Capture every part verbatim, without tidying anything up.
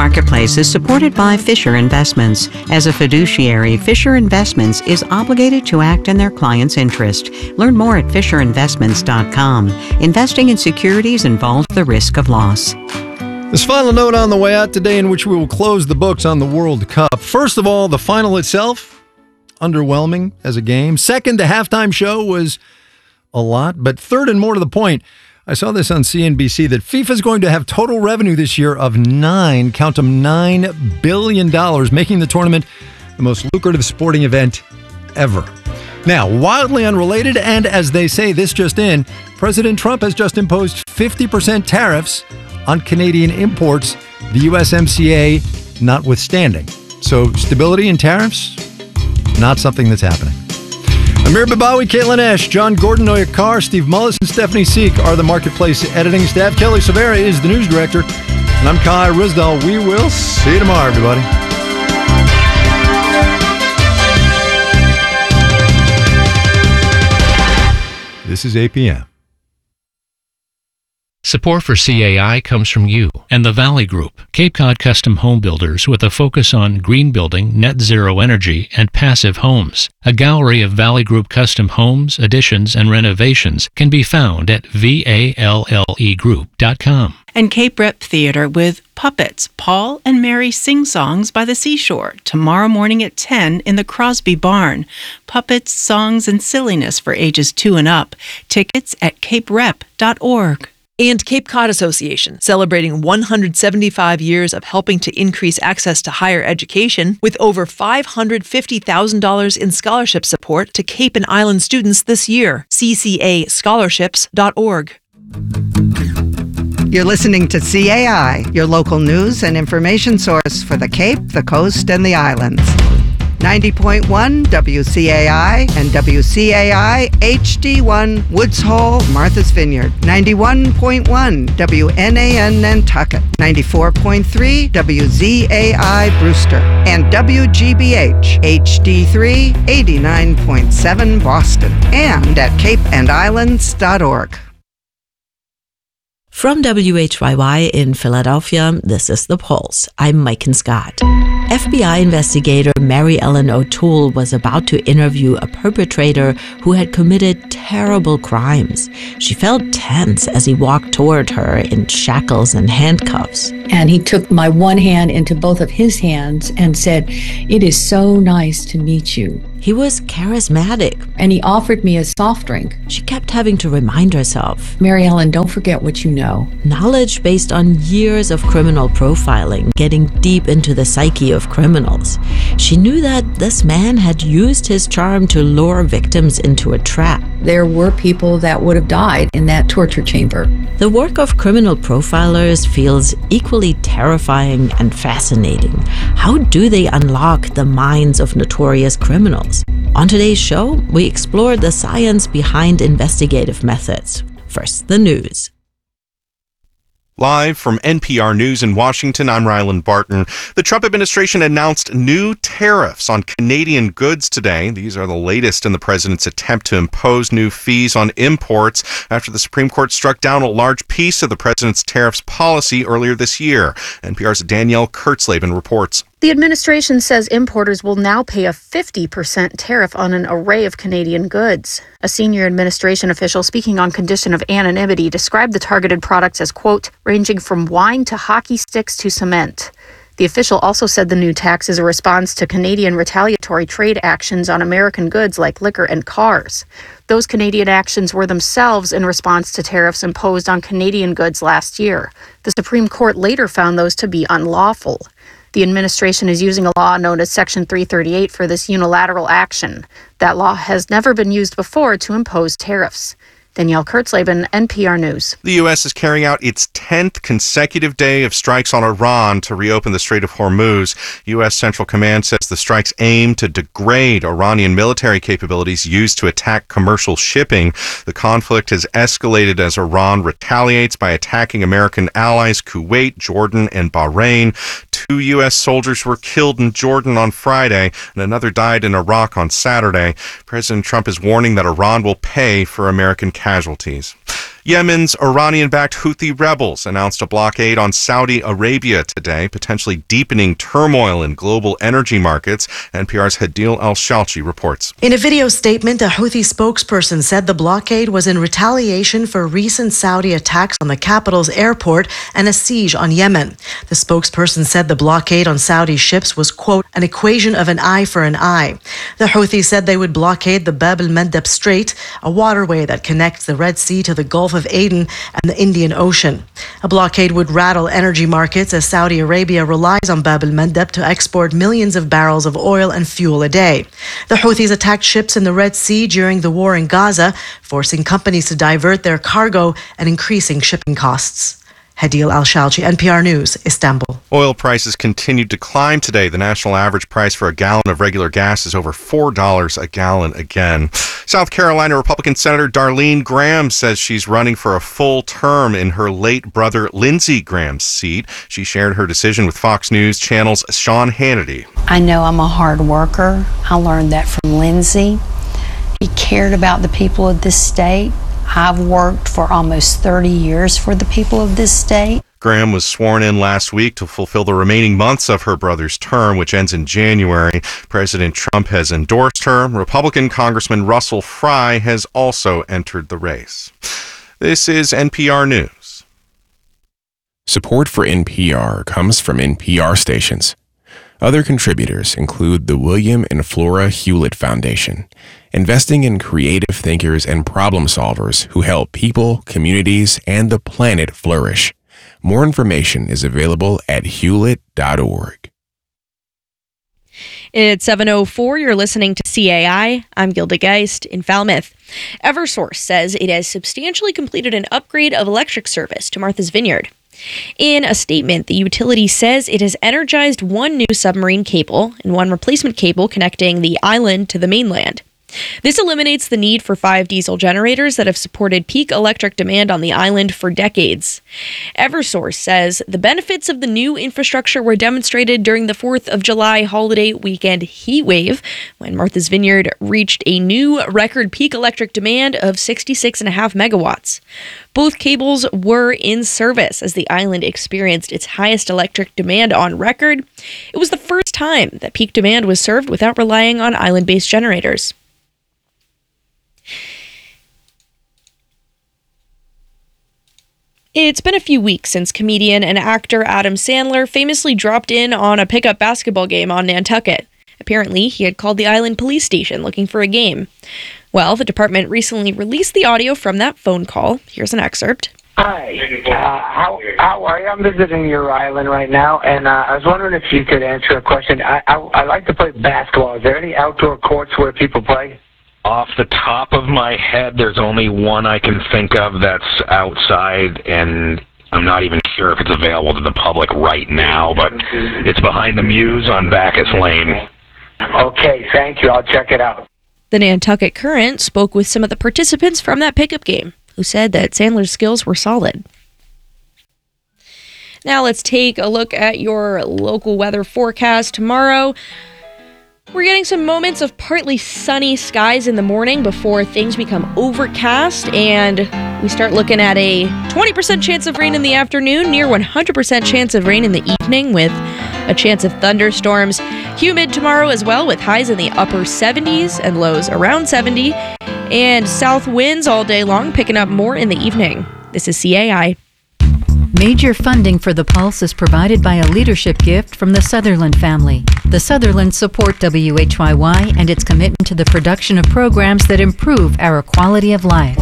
Marketplace is supported by Fisher Investments. As a fiduciary, Fisher Investments is obligated to act in their client's interest. Learn more at fisher investments dot com. Investing in securities involves the risk of loss. This final note on the way out today, in which we will close the books on the World Cup. First of all, the final itself, underwhelming as a game. Second, the halftime show was a lot. But third, and more to the point, I saw this on C N B C, that FIFA is going to have total revenue this year of nine, count them, nine billion dollars, making the tournament the most lucrative sporting event ever. Now, wildly unrelated, and as they say, this just in, President Trump has just imposed fifty percent tariffs on Canadian imports, the U S M C A notwithstanding. So stability in tariffs, not something that's happening. Amir Babawi, Caitlin Esch, John Gordon, Noya Carr, Steve Mullis, and Stephanie Seek are the Marketplace editing staff. Kelly Silvera is the news director. And I'm Kai Risdall. We will see you tomorrow, everybody. This is A P M. Support for C A I comes from you and the Valley Group, Cape Cod custom home builders with a focus on green building, net zero energy, and passive homes. A gallery of Valley Group custom homes, additions, and renovations can be found at valle group dot com. And Cape Rep Theater with Puppets, Paul and Mary Sing Songs by the Seashore, tomorrow morning at ten in the Crosby Barn. Puppets, songs, and silliness for ages two and up. Tickets at cape rep dot org. And Cape Cod Association, celebrating one hundred seventy-five years of helping to increase access to higher education with over five hundred fifty thousand dollars in scholarship support to Cape and Island students this year. c c a scholarships dot org. You're listening to C A I, your local news and information source for the Cape, the Coast, and the Islands. ninety point one W C A I and W C A I H D one Woods Hole, Martha's Vineyard. ninety-one point one W N A N Nantucket. ninety-four point three W Z A I Brewster. And W G B H H D three eighty-nine point seven Boston. And at cape and islands dot org. From W H Y Y in Philadelphia, this is The Pulse. I'm Maiken Scott. F B I investigator Mary Ellen O'Toole was about to interview a perpetrator who had committed terrible crimes. She felt tense as he walked toward her in shackles and handcuffs. And he took my one hand into both of his hands and said, "It is so nice to meet you." He was charismatic. And he offered me a soft drink. She kept having to remind herself, "Mary Ellen, don't forget what you know." Knowledge based on years of criminal profiling, getting deep into the psyche of criminals. She knew that this man had used his charm to lure victims into a trap. There were people that would have died in that torture chamber. The work of criminal profilers feels equally terrifying and fascinating. How do they unlock the minds of notorious criminals? On today's show, we explore the science behind investigative methods. First, the news. Live from N P R News in Washington, I'm Ryland Barton. The Trump administration announced new tariffs on Canadian goods today. These are the latest in the president's attempt to impose new fees on imports after the Supreme Court struck down a large piece of the president's tariffs policy earlier this year. N P R's Danielle Kurtzleben reports. The administration says importers will now pay a fifty percent tariff on an array of Canadian goods. A senior administration official speaking on condition of anonymity described the targeted products as, quote, ranging from wine to hockey sticks to cement. The official also said the new tax is a response to Canadian retaliatory trade actions on American goods like liquor and cars. Those Canadian actions were themselves in response to tariffs imposed on Canadian goods last year. The Supreme Court later found those to be unlawful. The administration is using a law known as Section three thirty-eight for this unilateral action. That law has never been used before to impose tariffs. Danielle Kurtzleben, N P R News. The U S is carrying out its tenth consecutive day of strikes on Iran to reopen the Strait of Hormuz. U S Central Command says the strikes aim to degrade Iranian military capabilities used to attack commercial shipping. The conflict has escalated as Iran retaliates by attacking American allies Kuwait, Jordan, and Bahrain. Two U S soldiers were killed in Jordan on Friday, and another died in Iraq on Saturday. President Trump is warning that Iran will pay for American casualties. Yemen's Iranian-backed Houthi rebels announced a blockade on Saudi Arabia today, potentially deepening turmoil in global energy markets. N P R's Hadil Al-Shalchi reports. In a video statement, a Houthi spokesperson said the blockade was in retaliation for recent Saudi attacks on the capital's airport and a siege on Yemen. The spokesperson said the blockade on Saudi ships was, quote, an equation of an eye for an eye. The Houthis said they would blockade the Bab el-Mandeb Strait, a waterway that connects the Red Sea to the Gulf of Aden and the Indian Ocean. A blockade would rattle energy markets as Saudi Arabia relies on Bab el-Mandeb to export millions of barrels of oil and fuel a day. The Houthis attacked ships in the Red Sea during the war in Gaza, forcing companies to divert their cargo and increasing shipping costs. Hadil Al-Shalchi, N P R News, Istanbul. Oil prices continued to climb today. The national average price for a gallon of regular gas is over four dollars a gallon again. South Carolina Republican Senator Darlene Graham says she's running for a full term in her late brother Lindsey Graham's seat. She shared her decision with Fox News Channel's Sean Hannity. I know I'm a hard worker. I learned that from Lindsey. He cared about the people of this state. I've worked for almost thirty years for the people of this state. Graham was sworn in last week to fulfill the remaining months of her brother's term, which ends in January. President Trump has endorsed her. Republican Congressman Russell Fry has also entered the race. This is N P R News. Support for N P R comes from N P R stations. Other contributors include the William and Flora Hewlett Foundation, investing in creative thinkers and problem solvers who help people, communities, and the planet flourish. More information is available at hewlett dot org. It's seven oh four. You're listening to C A I. I'm Gilda Geist in Falmouth. Eversource says it has substantially completed an upgrade of electric service to Martha's Vineyard. In a statement, the utility says it has energized one new submarine cable and one replacement cable connecting the island to the mainland. This eliminates the need for five diesel generators that have supported peak electric demand on the island for decades. Eversource says the benefits of the new infrastructure were demonstrated during the fourth of July holiday weekend heat wave, when Martha's Vineyard reached a new record peak electric demand of sixty-six point five megawatts. Both cables were in service as the island experienced its highest electric demand on record. It was the first time that peak demand was served without relying on island-based generators. It's been a few weeks since comedian and actor Adam Sandler famously dropped in on a pickup basketball game on Nantucket. Apparently, he had called the island police station looking for a game. Well, the department recently released the audio from that phone call. Here's an excerpt. Hi, uh, how, how are you? I'm visiting your island right now, and uh, I was wondering if you could answer a question. I, I, I like to play basketball. Is there any outdoor courts where people play? Off the top of my head, there's only one I can think of that's outside, and I'm not even sure if it's available to the public right now, but it's behind the Muse on Bacchus Lane. Okay, thank you. I'll check it out. The Nantucket Current spoke with some of the participants from that pickup game, who said that Sandler's skills were solid. Now let's take a look at your local weather forecast tomorrow. We're getting some moments of partly sunny skies in the morning before things become overcast, and we start looking at a twenty percent chance of rain in the afternoon, near one hundred percent chance of rain in the evening with a chance of thunderstorms. Humid tomorrow as well, with highs in the upper seventies and lows around seventy, and south winds all day long, picking up more in the evening. This is C A I. Major funding for The Pulse is provided by a leadership gift from the Sutherland family. The Sutherlands support W H Y Y and its commitment to the production of programs that improve our quality of life.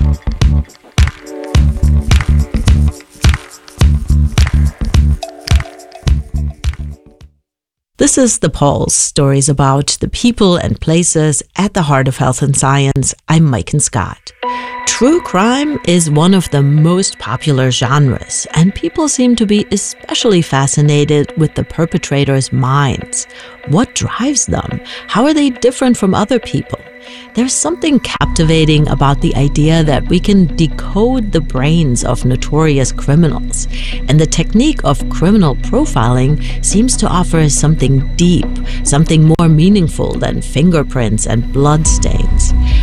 This is The Pulse, stories about the people and places at the heart of health and science. I'm Maiken Scott. True crime is one of the most popular genres, and people seem to be especially fascinated with the perpetrators' minds. What drives them? How are they different from other people? There's something captivating about the idea that we can decode the brains of notorious criminals, and the technique of criminal profiling seems to offer something deep, something more meaningful than fingerprints and bloodstains.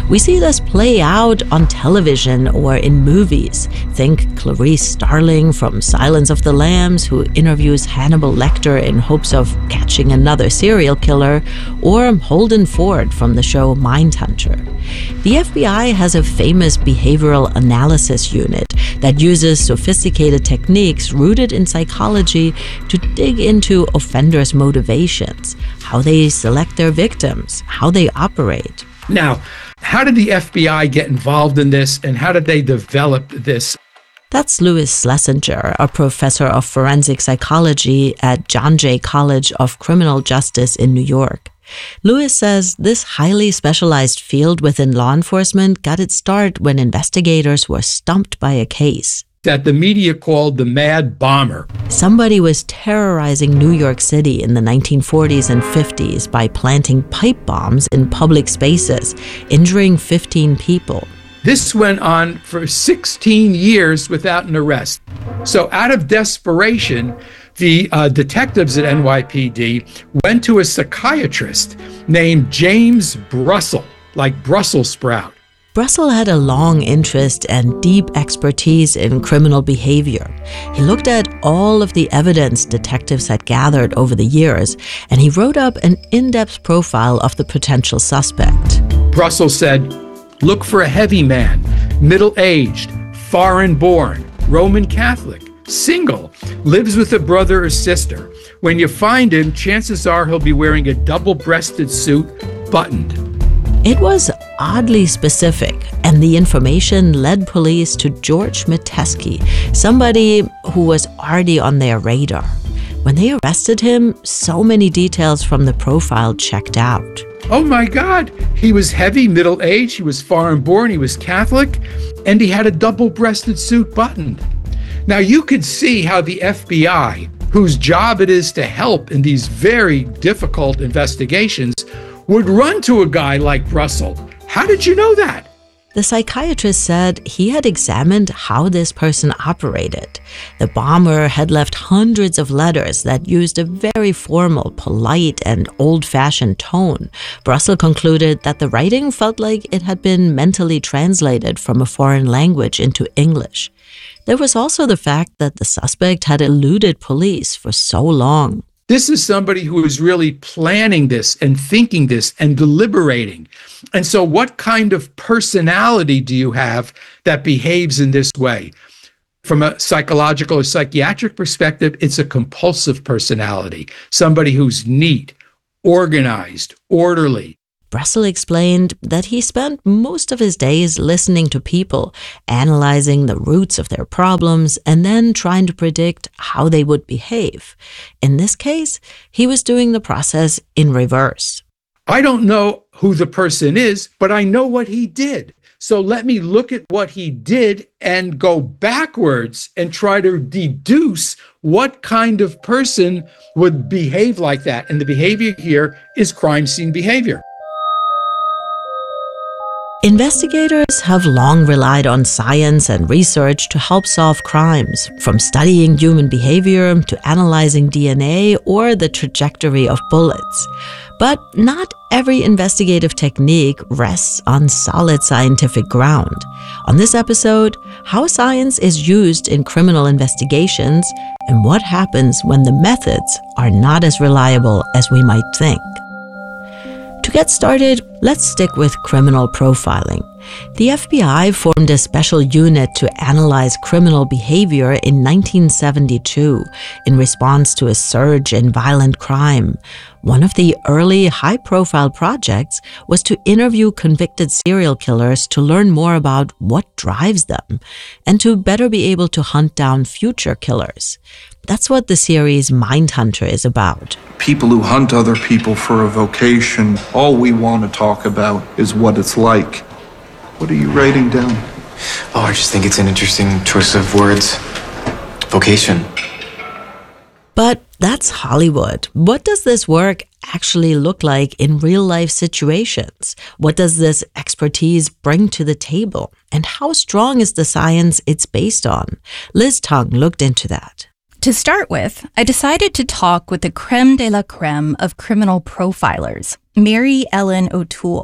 We see this play out on television or in movies. Think Clarice Starling from Silence of the Lambs, who interviews Hannibal Lecter in hopes of catching another serial killer, or Holden Ford from the show Mindhunter. The F B I has a famous behavioral analysis unit that uses sophisticated techniques rooted in psychology to dig into offenders' motivations, how they select their victims, how they operate. Now, how did the F B I get involved in this, and how did they develop this? That's Louis Schlesinger, a professor of forensic psychology at John Jay College of Criminal Justice in New York. Louis says this highly specialized field within law enforcement got its start when investigators were stumped by a case that the media called the Mad Bomber. Somebody was terrorizing New York City in the nineteen forties and fifties by planting pipe bombs in public spaces, injuring fifteen people. This went on for sixteen years without an arrest. So out of desperation, the uh, detectives at N Y P D went to a psychiatrist named James Brussel, like Brussels sprout. Brussel had a long interest and deep expertise in criminal behavior. He looked at all of the evidence detectives had gathered over the years, and he wrote up an in-depth profile of the potential suspect. Brussel said, look for a heavy man, middle-aged, foreign-born, Roman Catholic, single, lives with a brother or sister. When you find him, chances are he'll be wearing a double-breasted suit, buttoned. It was oddly specific, and the information led police to George Metesky, somebody who was already on their radar. When they arrested him, so many details from the profile checked out. Oh my God, he was heavy, middle-aged, he was foreign-born, he was Catholic, and he had a double-breasted suit buttoned. Now you could see how the F B I, whose job it is to help in these very difficult investigations, would run to a guy like Brussel. How did you know that? The psychiatrist said he had examined how this person operated. The bomber had left hundreds of letters that used a very formal, polite, and old-fashioned tone. Brussel concluded that the writing felt like it had been mentally translated from a foreign language into English. There was also the fact that the suspect had eluded police for so long. This is somebody who is really planning this and thinking this and deliberating. And so what kind of personality do you have that behaves in this way? From a psychological or psychiatric perspective, it's a compulsive personality, somebody who's neat, organized, orderly. Brussel explained that he spent most of his days listening to people, analyzing the roots of their problems, and then trying to predict how they would behave. In this case, he was doing the process in reverse. I don't know who the person is, but I know what he did. So let me look at what he did and go backwards and try to deduce what kind of person would behave like that. And the behavior here is crime scene behavior. Investigators have long relied on science and research to help solve crimes, from studying human behavior to analyzing D N A or the trajectory of bullets. But not every investigative technique rests on solid scientific ground. On this episode, how science is used in criminal investigations and what happens when the methods are not as reliable as we might think. To get started, let's stick with criminal profiling. The F B I formed a special unit to analyze criminal behavior in nineteen seventy-two in response to a surge in violent crime. One of the early high-profile projects was to interview convicted serial killers to learn more about what drives them and to better be able to hunt down future killers. That's what the series Mindhunter is about. People who hunt other people for a vocation, all we want to talk about is what it's like. What are you writing down? Oh, I just think it's an interesting choice of words. Vocation. But that's Hollywood. What does this work actually look like in real-life situations? What does this expertise bring to the table? And how strong is the science it's based on? Liz Tung looked into that. To start with, I decided to talk with the creme de la creme of criminal profilers, Mary Ellen O'Toole.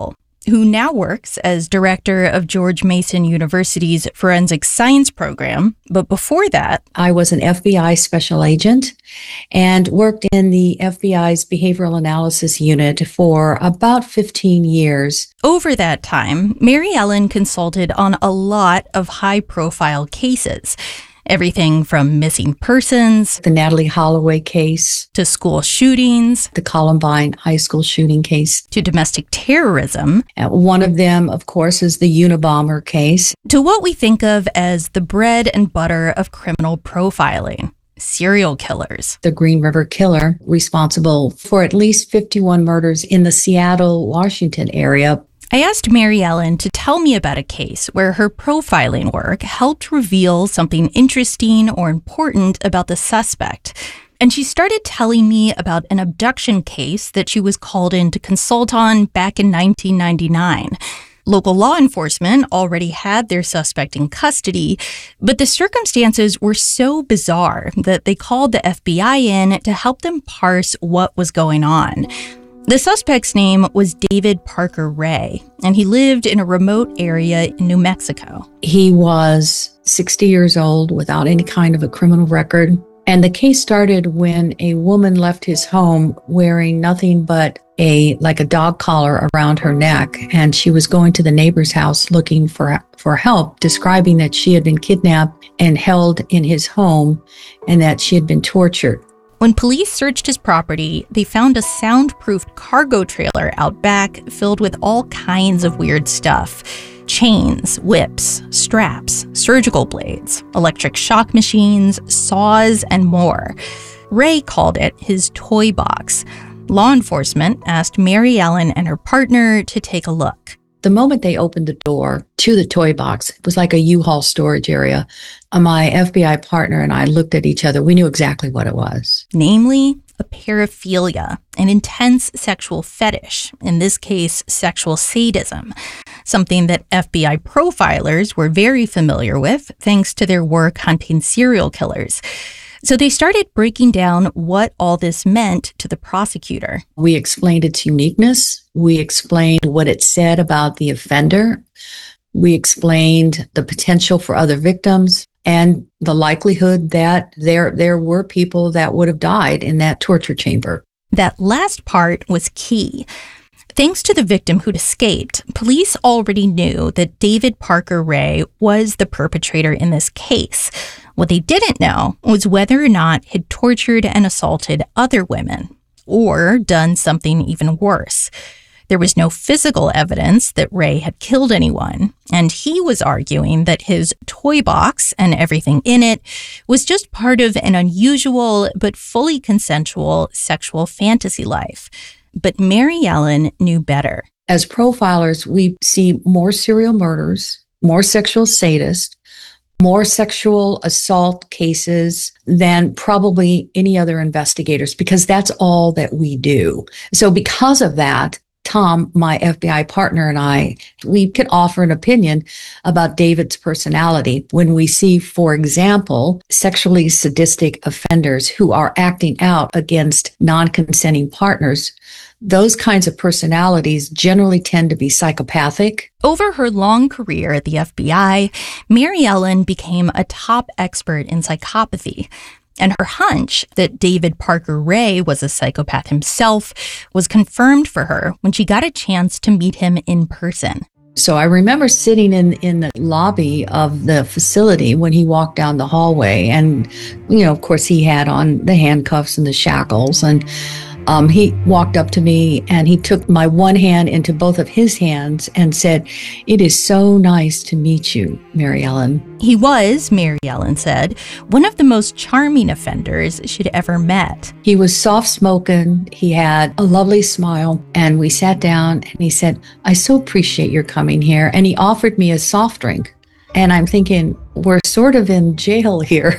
who now works as director of George Mason University's Forensic Science Program. But before that, I was an F B I special agent and worked in the F B I's Behavioral Analysis Unit for about fifteen years. Over that time, Mary Ellen consulted on a lot of high-profile cases. Everything from missing persons, the Natalie Holloway case, to school shootings, the Columbine High School shooting case, to domestic terrorism. And one of them, of course, is the Unabomber case, to what we think of as the bread and butter of criminal profiling. Serial killers. The Green River Killer, responsible for at least fifty-one murders in the Seattle, Washington area. I asked Mary Ellen to tell me about a case where her profiling work helped reveal something interesting or important about the suspect. And she started telling me about an abduction case that she was called in to consult on back in nineteen ninety-nine. Local law enforcement already had their suspect in custody, but the circumstances were so bizarre that they called the F B I in to help them parse what was going on. The suspect's name was David Parker Ray, and he lived in a remote area in New Mexico. He was sixty years old without any kind of a criminal record. And the case started when a woman left his home wearing nothing but a like a dog collar around her neck. And she was going to the neighbor's house looking for, for help, describing that she had been kidnapped and held in his home and that she had been tortured. When police searched his property, they found a soundproofed cargo trailer out back filled with all kinds of weird stuff. Chains, whips, straps, surgical blades, electric shock machines, saws, and more. Ray called it his toy box. Law enforcement asked Mary Ellen and her partner to take a look. The moment they opened the door to the toy box, it was like a U-Haul storage area. My F B I partner and I looked at each other. We knew exactly what it was. Namely, a paraphilia, an intense sexual fetish, in this case, sexual sadism, something that F B I profilers were very familiar with thanks to their work hunting serial killers. So they started breaking down what all this meant to the prosecutor. We explained its uniqueness. We explained what it said about the offender. We explained the potential for other victims and the likelihood that there, there were people that would have died in that torture chamber. That last part was key. Thanks to the victim who'd escaped, police already knew that David Parker Ray was the perpetrator in this case. What they didn't know was whether or not he'd tortured and assaulted other women, or done something even worse. There was no physical evidence that Ray had killed anyone, and he was arguing that his toy box and everything in it was just part of an unusual but fully consensual sexual fantasy life. But Mary Ellen knew better. As profilers, we see more serial murders, more sexual sadists, more sexual assault cases than probably any other investigators, because that's all that we do. So because of that, Tom, my F B I partner, and I, we could offer an opinion about David's personality when we see, for example, sexually sadistic offenders who are acting out against non-consenting partners. Those kinds of personalities generally tend to be psychopathic. Over her long career at the F B I, Mary Ellen became a top expert in psychopathy. And her hunch that David Parker Ray was a psychopath himself was confirmed for her when she got a chance to meet him in person. So I remember sitting in, in the lobby of the facility when he walked down the hallway. And, you know, of course, he had on the handcuffs and the shackles. And Um, he walked up to me and he took my one hand into both of his hands and said, "It is so nice to meet you, Mary Ellen." He was, Mary Ellen said, one of the most charming offenders she'd ever met. He was soft-spoken. He had a lovely smile. And we sat down and he said, "I so appreciate your coming here." And he offered me a soft drink. And I'm thinking, we're sort of in jail here.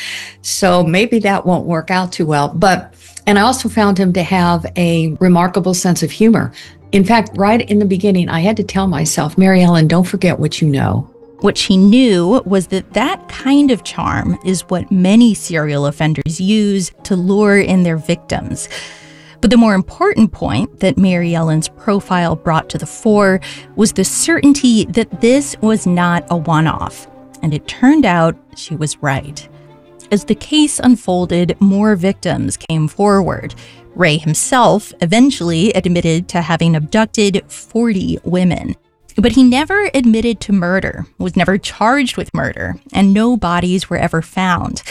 So maybe that won't work out too well. But And I also found him to have a remarkable sense of humor. In fact, right in the beginning, I had to tell myself, Mary Ellen, don't forget what you know. What she knew was that that kind of charm is what many serial offenders use to lure in their victims. But the more important point that Mary Ellen's profile brought to the fore was the certainty that this was not a one-off. And it turned out she was right. As the case unfolded, more victims came forward. Ray himself eventually admitted to having abducted forty women. But he never admitted to murder, was never charged with murder, and no bodies were ever found.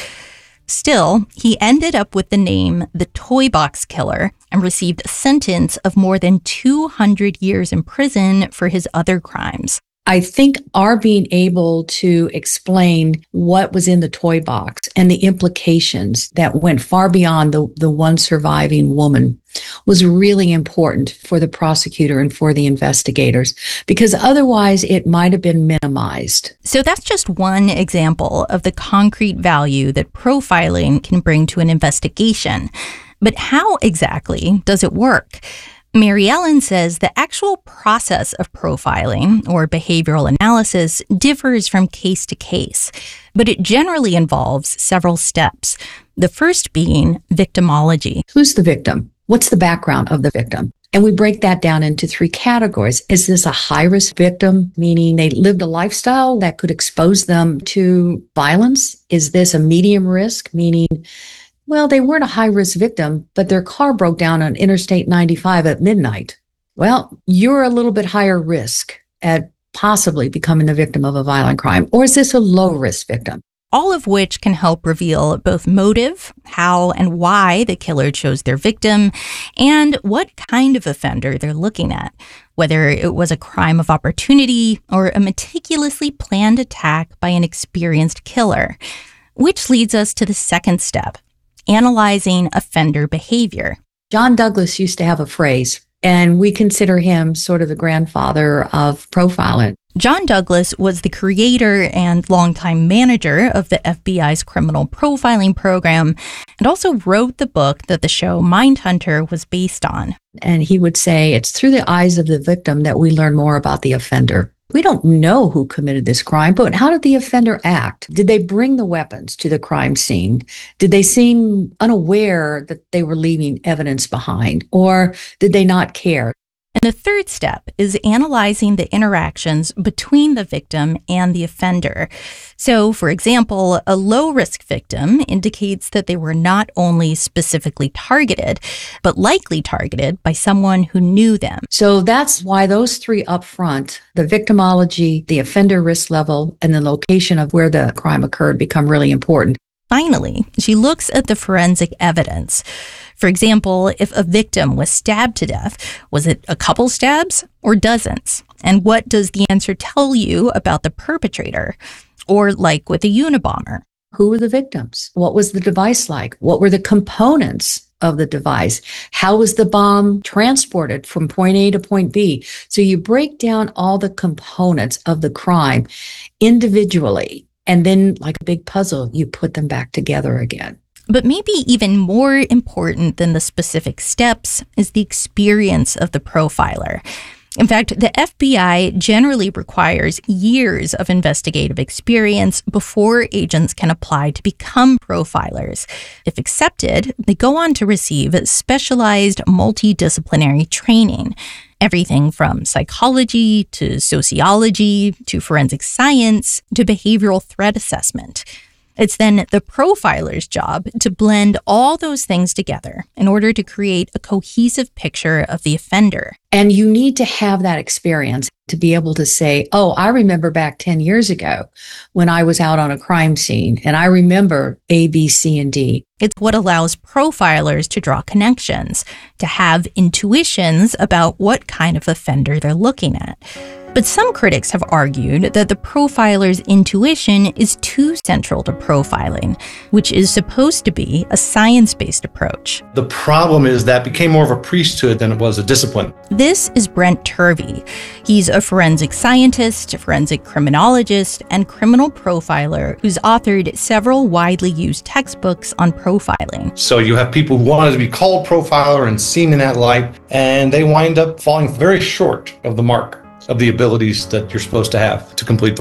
Still, he ended up with the name the Toy Box Killer and received a sentence of more than two hundred years in prison for his other crimes. I think our being able to explain what was in the toy box and the implications that went far beyond the, the one surviving woman was really important for the prosecutor and for the investigators, because otherwise it might have been minimized. So that's just one example of the concrete value that profiling can bring to an investigation. But how exactly does it work? Mary Ellen says the actual process of profiling, or behavioral analysis, differs from case to case, but it generally involves several steps. The first being victimology. Who's the victim? What's the background of the victim? And we break that down into three categories. Is this a high-risk victim, meaning they lived a lifestyle that could expose them to violence? Is this a medium risk, meaning well, they weren't a high-risk victim, but their car broke down on Interstate ninety-five at midnight? Well, you're a little bit higher risk at possibly becoming the victim of a violent crime. Or is this a low-risk victim? All of which can help reveal both motive, how and why the killer chose their victim, and what kind of offender they're looking at, whether it was a crime of opportunity or a meticulously planned attack by an experienced killer. Which leads us to the second step, analyzing offender behavior. John Douglas used to have a phrase, and we consider him sort of the grandfather of profiling. John Douglas was the creator and longtime manager of the F B I's criminal profiling program, and also wrote the book that the show Mindhunter was based on. And he would say, it's through the eyes of the victim that we learn more about the offender. We don't know who committed this crime, but how did the offender act? Did they bring the weapons to the crime scene? Did they seem unaware that they were leaving evidence behind? Or did they not care? And the third step is analyzing the interactions between the victim and the offender. So, for example, a low-risk victim indicates that they were not only specifically targeted, but likely targeted by someone who knew them. So that's why those three up front, the victimology, the offender risk level, and the location of where the crime occurred, become really important. Finally, she looks at the forensic evidence. For example, if a victim was stabbed to death, was it a couple stabs or dozens? And what does the answer tell you about the perpetrator? Or like with a Unabomber. Who were the victims? What was the device like? What were the components of the device? How was the bomb transported from point A to point B? So you break down all the components of the crime individually. And then, like a big puzzle, you put them back together again. But maybe even more important than the specific steps is the experience of the profiler. In fact, the F B I generally requires years of investigative experience before agents can apply to become profilers. If accepted, they go on to receive specialized multidisciplinary training. Everything from psychology to sociology to forensic science to behavioral threat assessment. It's then the profiler's job to blend all those things together in order to create a cohesive picture of the offender. And you need to have that experience to be able to say, oh, I remember back ten years ago when I was out on a crime scene and I remember A, B, C, and D. It's what allows profilers to draw connections, to have intuitions about what kind of offender they're looking at. But some critics have argued that the profiler's intuition is too central to profiling, which is supposed to be a science-based approach. The problem is that became more of a priesthood than it was a discipline. This is Brent Turvey. He's a forensic scientist, a forensic criminologist, and criminal profiler who's authored several widely used textbooks on profiling. So you have people who wanted to be called profiler and seen in that light, and they wind up falling very short of the mark of the abilities that you're supposed to have to complete the work.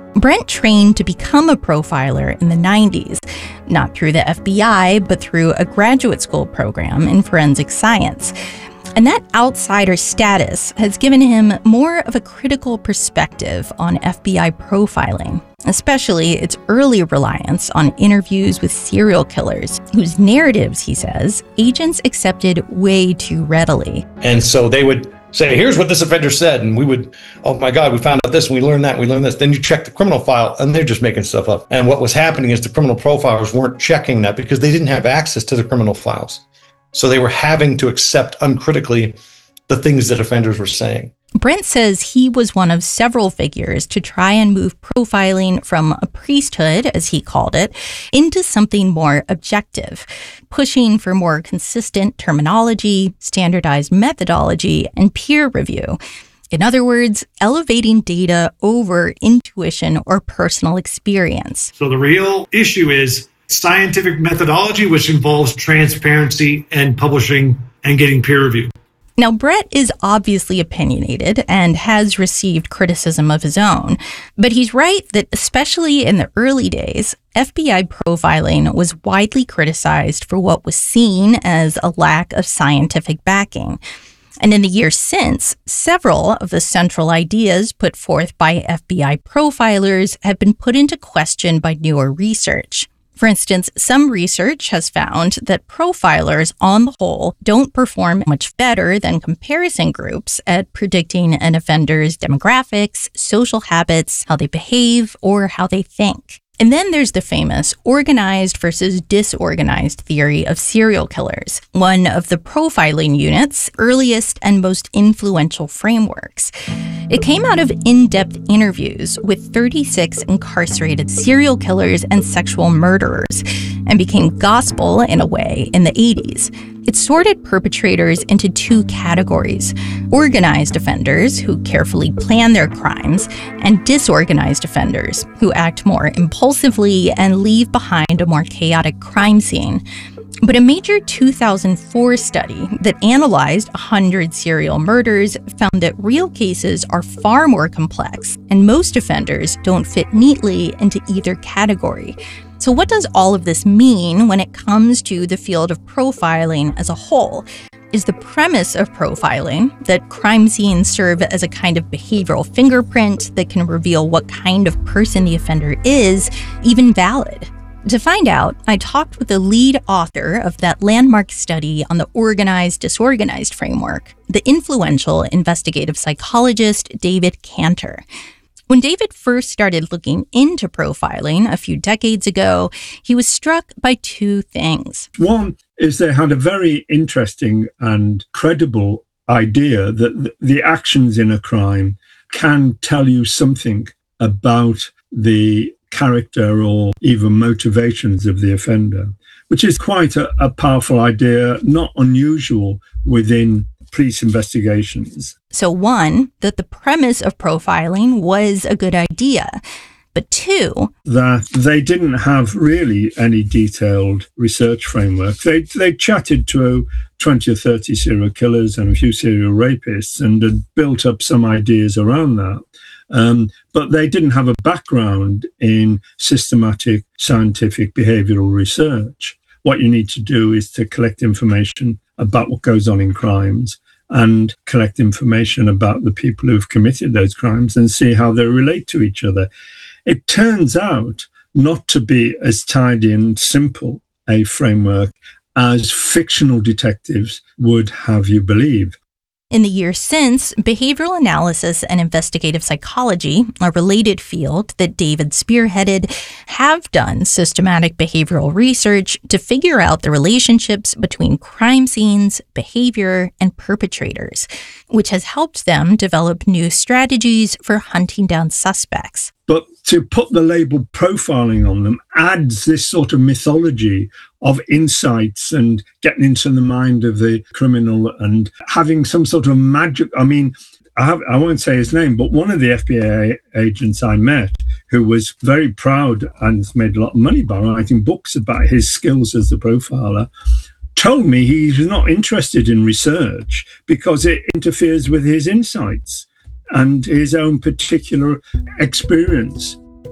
Brent trained to become a profiler in the nineties, not through the F B I, but through a graduate school program in forensic science. And that outsider status has given him more of a critical perspective on F B I profiling, especially its early reliance on interviews with serial killers, whose narratives, he says, agents accepted way too readily. And so they would say, here's what this offender said. And we would, oh my God, we found out this and we learned that, and we learned this. Then you check the criminal file and they're just making stuff up. And what was happening is the criminal profilers weren't checking that because they didn't have access to the criminal files. So they were having to accept uncritically the things that offenders were saying. Brent says he was one of several figures to try and move profiling from a priesthood, as he called it, into something more objective, pushing for more consistent terminology, standardized methodology, and peer review. In other words, elevating data over intuition or personal experience. So the real issue is scientific methodology, which involves transparency and publishing and getting peer review. Now, Brett is obviously opinionated and has received criticism of his own, but he's right that especially in the early days, F B I profiling was widely criticized for what was seen as a lack of scientific backing. And in the years since, several of the central ideas put forth by F B I profilers have been put into question by newer research. For instance, some research has found that profilers, on the whole, don't perform much better than comparison groups at predicting an offender's demographics, social habits, how they behave, or how they think. And then there's the famous organized versus disorganized theory of serial killers, one of the profiling unit's earliest and most influential frameworks. It came out of in-depth interviews with thirty-six incarcerated serial killers and sexual murderers, and became gospel in a way in the eighties. It sorted perpetrators into two categories: organized offenders who carefully plan their crimes, and disorganized offenders who act more impulsively and leave behind a more chaotic crime scene. But a major two thousand four study that analyzed one hundred serial murders found that real cases are far more complex, and most offenders don't fit neatly into either category. So what does all of this mean when it comes to the field of profiling as a whole? Is the premise of profiling, that crime scenes serve as a kind of behavioral fingerprint that can reveal what kind of person the offender is, even valid? To find out, I talked with the lead author of that landmark study on the organized-disorganized framework, the influential investigative psychologist David Kanter. When David first started looking into profiling a few decades ago, he was struck by two things. One is they had a very interesting and credible idea that the actions in a crime can tell you something about the character or even motivations of the offender, which is quite a, a powerful idea, not unusual within police investigations. So one, that the premise of profiling was a good idea. But two, that they didn't have really any detailed research framework. They they chatted to twenty or thirty serial killers and a few serial rapists and had built up some ideas around that. Um, but they didn't have a background in systematic scientific behavioral research. What you need to do is to collect information about what goes on in crimes and collect information about the people who've committed those crimes and see how they relate to each other. It turns out not to be as tidy and simple a framework as fictional detectives would have you believe. In the years since, behavioral analysis and investigative psychology, a related field that David spearheaded, have done systematic behavioral research to figure out the relationships between crime scenes, behavior, and perpetrators, which has helped them develop new strategies for hunting down suspects. But to put the label profiling on them adds this sort of mythology of insights and getting into the mind of the criminal and having some sort of magic. I mean, I, have, I won't say his name, but one of the F B I agents I met who was very proud and has made a lot of money by writing books about his skills as a profiler, told me he's not interested in research because it interferes with his insights and his own particular experience.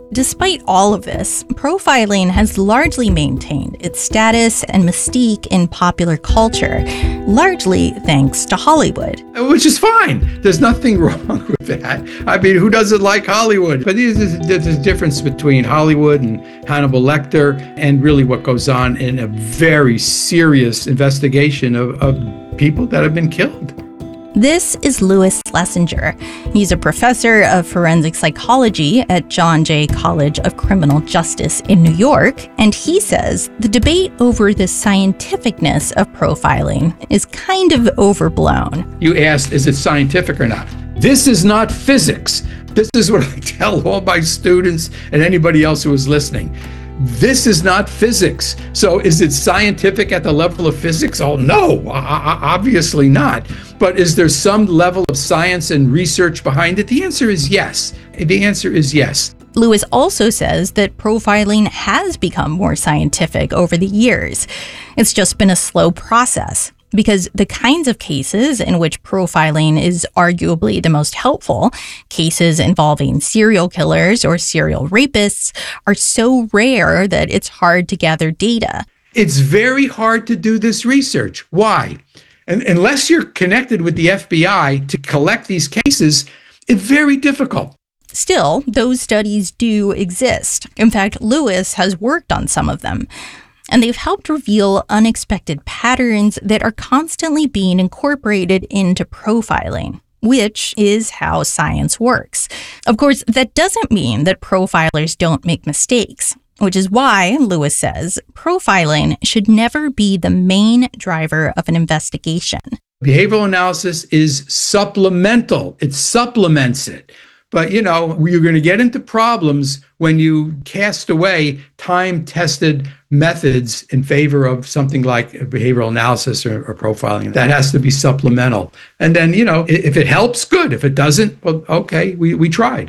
Despite all of this, profiling has largely maintained its status and mystique in popular culture, largely thanks to Hollywood. Which is fine. There's nothing wrong with that. I mean, who doesn't like Hollywood? But there's a difference between Hollywood and Hannibal Lecter and really what goes on in a very serious investigation of, of people that have been killed. This is Louis Schlesinger. He's a professor of forensic psychology at John Jay College of Criminal Justice in New York, and he says the debate over the scientificness of profiling is kind of overblown. You asked, is it scientific or not? This is not physics. This is what I tell all my students and anybody else who is listening. This is not physics. So is it scientific at the level of physics? Oh, no, obviously not. But is there some level of science and research behind it? The answer is yes. The answer is yes. Louis also says that profiling has become more scientific over the years. It's just been a slow process, because the kinds of cases in which profiling is arguably the most helpful, cases involving serial killers or serial rapists, are so rare that it's hard to gather data. It's very hard to do this research. Why? And unless you're connected with the F B I to collect these cases, it's very difficult. Still, those studies do exist. In fact, Louis has worked on some of them. And they've helped reveal unexpected patterns that are constantly being incorporated into profiling, which is how science works. Of course, that doesn't mean that profilers don't make mistakes, which is why, Louis says, profiling should never be the main driver of an investigation. Behavioral analysis is supplemental. It supplements it. But, you know, you're going to get into problems when you cast away time-tested methods in favor of something like behavioral analysis or, or profiling. That has to be supplemental. And then, you know, if it helps, good. If it doesn't, well, okay, we, we tried.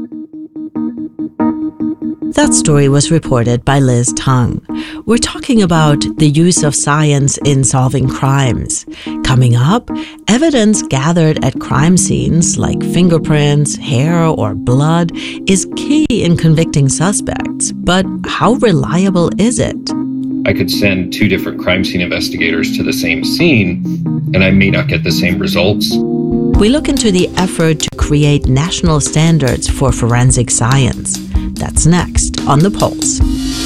That story was reported by Liz Tung. We're talking about the use of science in solving crimes. Coming up, evidence gathered at crime scenes like fingerprints, hair, or blood is key in convicting suspects. But how reliable is it? I could send two different crime scene investigators to the same scene, and I may not get the same results. We look into the effort to create national standards for forensic science. That's next on The Pulse.